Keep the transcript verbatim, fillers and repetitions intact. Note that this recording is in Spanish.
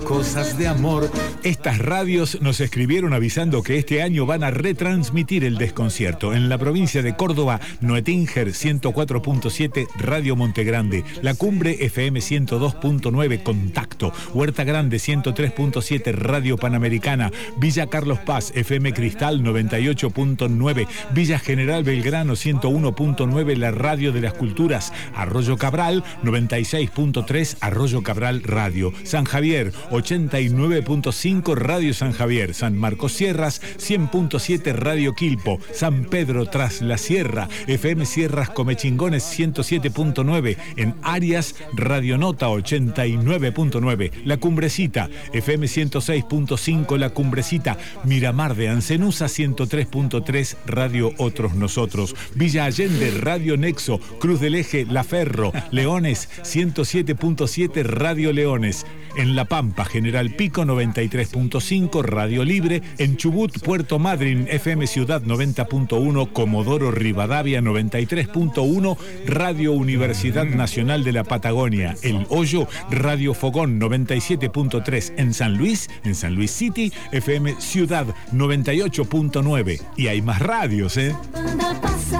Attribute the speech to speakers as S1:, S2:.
S1: cosas de amor. Estas radios nos escribieron avisando que este año van a retransmitir el desconcierto. En la provincia de Córdoba, Noetinger ciento cuatro punto siete, Radio Montegrande. La Cumbre F M ciento dos punto nueve, Contacto. Huerta Grande ciento tres punto siete, Radio Panamericana. Villa Carlos Paz, F M Cristal noventa y ocho punto nueve. Villa General Belgrano ciento uno punto nueve, la Radio de las Culturas. Arroyo Cabral noventa y seis punto tres, Arroyo Cabral Radio. San Javier ochenta y nueve punto cinco, Radio San Javier. San Marcos Sierras cien punto siete, Radio Quilpo. San Pedro Tras la Sierra, F M Sierras Comechingones ciento siete punto nueve. En Arias, Radio Nota ochenta y nueve punto nueve. La Cumbrecita, F M ciento seis punto cinco, La Cumbrecita. Miramar de Ancenusa ciento tres punto tres, Radio Otros Nosotros. Villa Allende, Radio Nexo. Cruz del Eje, La Ferro. Leones ciento siete punto siete, Radio Leones. En La Pampa, General Pico noventa y tres punto cinco, Radio Libre. En Chubut, Puerto Madryn, F M Ciudad noventa punto uno, Comodoro Rivadavia noventa y tres punto uno, Radio Universidad Nacional de la Patagonia. El Hoyo, Radio Fogón noventa y siete punto tres. En San Luis, en San Luis City, F M Ciudad noventa y ocho punto nueve. Y hay más radios, ¿eh?